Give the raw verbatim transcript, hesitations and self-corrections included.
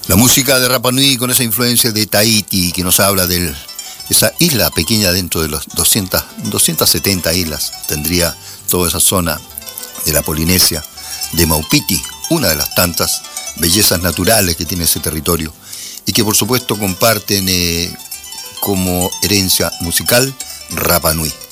La música de Rapa Nui con esa influencia de Tahití que nos habla de esa isla pequeña dentro de los doscientas, doscientas setenta islas, tendría toda esa zona de la Polinesia, de Maupiti, una de las tantas bellezas naturales que tiene ese territorio y que por supuesto comparten eh, como herencia musical Rapa Nui.